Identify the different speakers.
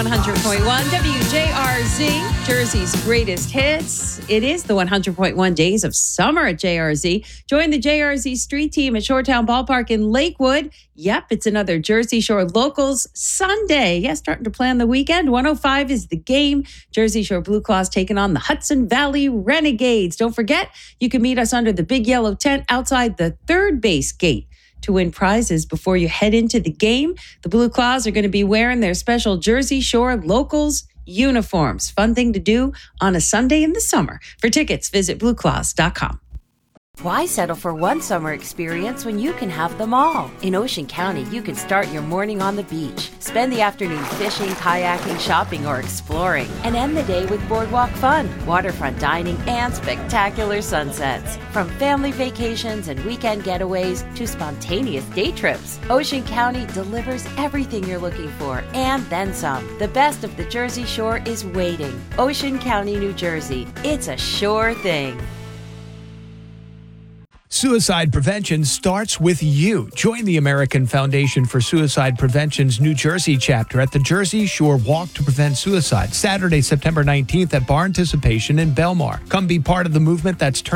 Speaker 1: 100.1 WJRZ, Jersey's greatest hits. It is the 100.1 days of summer at JRZ. Join the JRZ Street Team at Shoretown Ballpark in Lakewood. Yep, it's another Jersey Shore Locals Sunday. Yes, starting to plan the weekend. 1:05 is the game. Jersey Shore Blue Claws taking on the Hudson Valley Renegades. Don't forget, you can meet us under the big yellow tent outside the third base gate to win prizes before you head into the game. The Blue Claws are going to be wearing their special Jersey Shore Locals uniforms. Fun thing to do on a Sunday in the summer. For tickets, visit blueclaws.com.
Speaker 2: Why settle for one summer experience when you can have them all? In Ocean County, you can start your morning on the beach, spend the afternoon fishing, kayaking, shopping, or exploring, and end the day with boardwalk fun, waterfront dining, and spectacular sunsets. From family vacations and weekend getaways to spontaneous day trips, Ocean County delivers everything you're looking for and then some. The best of the Jersey Shore is waiting. Ocean County, New Jersey. It's a sure thing.
Speaker 3: Suicide prevention starts with you. Join the American Foundation for Suicide Prevention's New Jersey chapter at the Jersey Shore Walk to Prevent Suicide, Saturday, September 19th at Bar Anticipation in Belmar. Come be part of the movement that's